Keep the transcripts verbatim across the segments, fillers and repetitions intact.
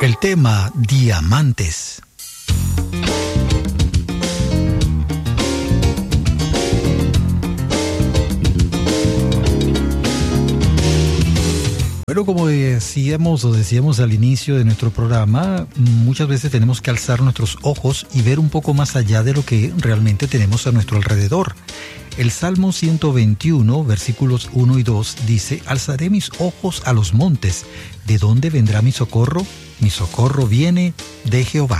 El tema Diamantes. Bueno, como decíamos o decíamos al inicio de nuestro programa, muchas veces tenemos que alzar nuestros ojos y ver un poco más allá de lo que realmente tenemos a nuestro alrededor. El Salmo ciento veintiuno, versículos uno y dos, dice: alzaré mis ojos a los montes. ¿De dónde vendrá mi socorro? Mi socorro viene de Jehová.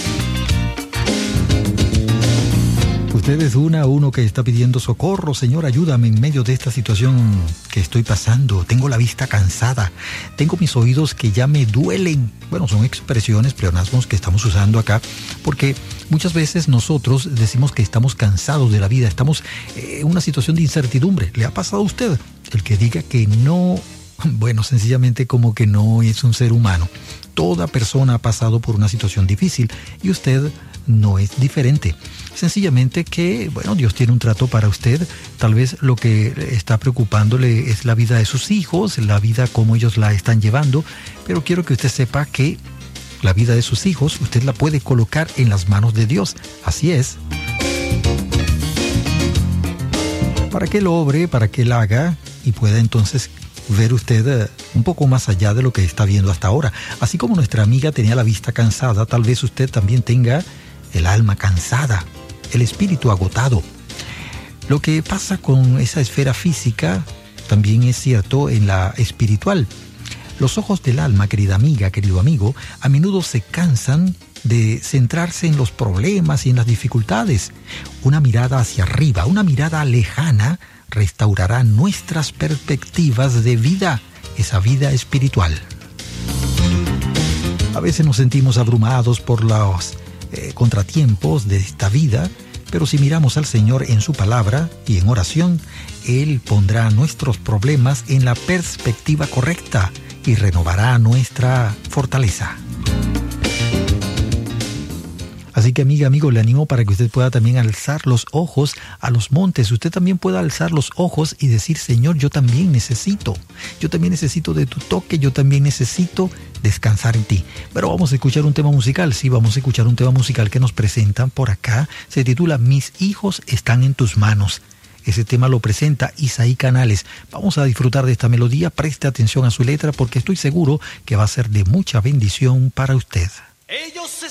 Usted es una a uno que está pidiendo socorro. Señor, ayúdame en medio de esta situación que estoy pasando. Tengo la vista cansada. Tengo mis oídos que ya me duelen. Bueno, son expresiones, pleonasmos que estamos usando acá, porque muchas veces nosotros decimos que estamos cansados de la vida. Estamos en una situación de incertidumbre. ¿Le ha pasado a usted? El que diga que no, bueno, sencillamente como que no es un ser humano. Toda persona ha pasado por una situación difícil y usted no es diferente. Sencillamente que, bueno, Dios tiene un trato para usted. Tal vez lo que está preocupándole es la vida de sus hijos, la vida como ellos la están llevando, pero quiero que usted sepa que la vida de sus hijos usted la puede colocar en las manos de Dios. Así es. Para que Él obre, para que Él haga y pueda entonces ver usted un poco más allá de lo que está viendo hasta ahora. Así como nuestra amiga tenía la vista cansada, tal vez usted también tenga el alma cansada, el espíritu agotado. Lo que pasa con esa esfera física también es cierto en la espiritual. Los ojos del alma, querida amiga, querido amigo, a menudo se cansan de centrarse en los problemas y en las dificultades. Una mirada hacia arriba, una mirada lejana, restaurará nuestras perspectivas de vida, esa vida espiritual. A veces nos sentimos abrumados por los eh, contratiempos de esta vida, pero si miramos al Señor en su palabra y en oración, Él pondrá nuestros problemas en la perspectiva correcta y renovará nuestra fortaleza. Así que, amiga, amigo, le animo para que usted pueda también alzar los ojos a los montes. Usted también pueda alzar los ojos y decir: Señor, yo también necesito. Yo también necesito de tu toque. Yo también necesito descansar en ti. Pero vamos a escuchar un tema musical. Sí, vamos a escuchar un tema musical que nos presentan por acá. Se titula Mis hijos están en tus manos. Ese tema lo presenta Isaí Canales. Vamos a disfrutar de esta melodía. Preste atención a su letra porque estoy seguro que va a ser de mucha bendición para usted. Ellos